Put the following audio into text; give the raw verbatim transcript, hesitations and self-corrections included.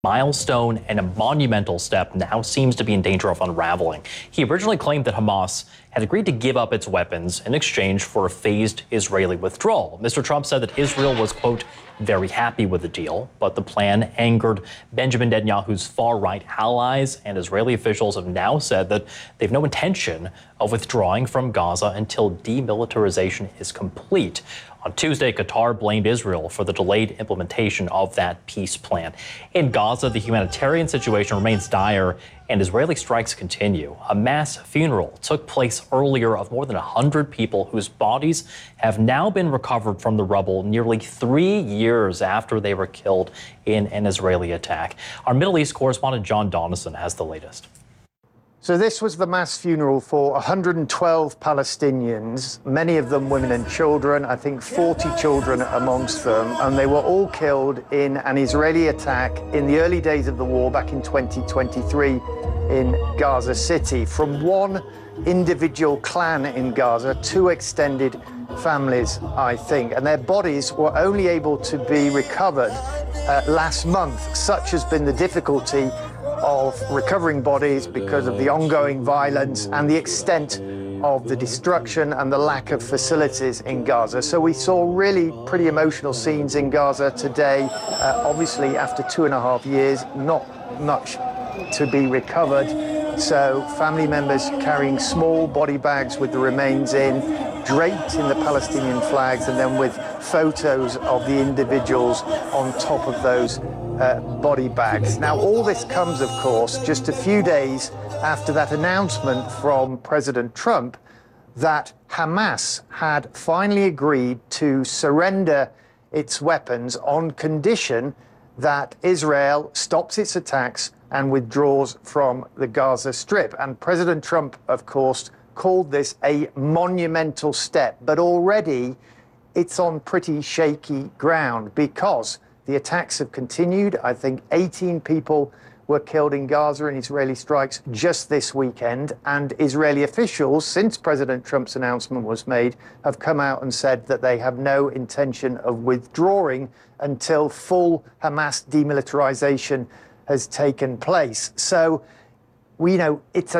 Milestone and a monumental step now seems to be in danger of unraveling. He originally claimed that Hamas had agreed to give up its weapons in exchange for a phased Israeli withdrawal. Mister Trump said that Israel was, quote, very happy with the deal, but the plan angered Benjamin Netanyahu's far-right allies, and Israeli officials have now said that they have no intention of withdrawing from Gaza until demilitarization is complete. On Tuesday, Qatar blamed Israel for the delayed implementation of that peace plan. In Gaza, the humanitarian situation remains dire, and Israeli strikes continue. A mass funeral took place earlier of more than one hundred people whose bodies have now been recovered from the rubble nearly three years after they were killed in an Israeli attack. Our Middle East correspondent John Donison has the latest. So this was the mass funeral for one hundred twelve Palestinians, many of them women and children, I think forty children amongst them, and they were all killed in an Israeli attack in the early days of the war back in twenty twenty-three in Gaza City. From one individual clan in Gaza, two extended families, I think, and their bodies were only able to be recovered uh, last month. Such has been the difficulty of recovering bodies because of the ongoing violence and the extent of the destruction and the lack of facilities in Gaza. So we saw really pretty emotional scenes in Gaza today. Uh, obviously, after two and a half years, not much to be recovered. So family members carrying small body bags with the remains in, draped in the Palestinian flags, and then with photos of the individuals on top of those uh, body bags. Now, all this comes, of course, just a few days after that announcement from President Trump that Hamas had finally agreed to surrender its weapons on condition that Israel stops its attacks and withdraws from the Gaza Strip. And President Trump, of course, called this a monumental step, but already it's on pretty shaky ground because the attacks have continued. I think eighteen people were killed in Gaza in Israeli strikes just this weekend, and Israeli officials, since President Trump's announcement was made, have come out and said that they have no intention of withdrawing until full Hamas demilitarization has taken place. So, we know it's a